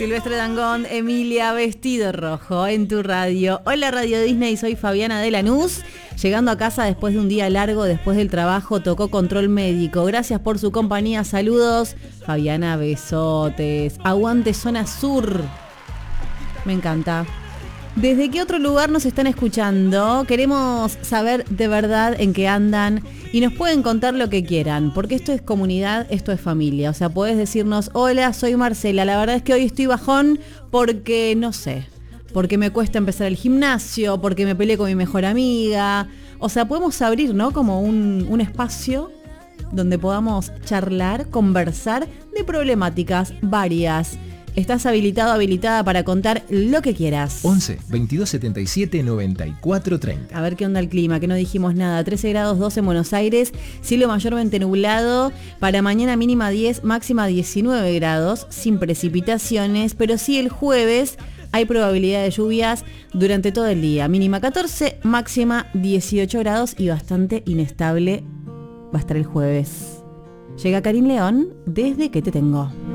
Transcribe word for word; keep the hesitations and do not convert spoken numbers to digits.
Silvestre Dangond, Emilia, vestido rojo en tu radio. Hola Radio Disney, soy Fabiana de Lanús. Llegando a casa después de un día largo, después del trabajo, tocó control médico. Gracias por su compañía, saludos. Fabiana, besotes. Aguante Zona Sur. Me encanta. ¿Desde qué otro lugar nos están escuchando? Queremos saber de verdad en qué andan y nos pueden contar lo que quieran, porque esto es comunidad, esto es familia. O sea, podés decirnos, hola, soy Marcela, la verdad es que hoy estoy bajón porque, no sé, porque me cuesta empezar el gimnasio, porque me peleé con mi mejor amiga. O sea, podemos abrir, ¿no? Como un, un espacio donde podamos charlar, conversar de problemáticas varias. Estás habilitado, habilitada para contar lo que quieras. once, veintidós, setenta y siete, noventa y cuatro, treinta. A ver qué onda el clima, que no dijimos nada. trece grados dos en Buenos Aires, cielo mayormente nublado. Para mañana mínima diez, máxima diecinueve grados, sin precipitaciones. Pero sí el jueves hay probabilidad de lluvias durante todo el día. Mínima catorce, máxima dieciocho grados y bastante inestable va a estar el jueves. Llega Karim León, Desde que te tengo.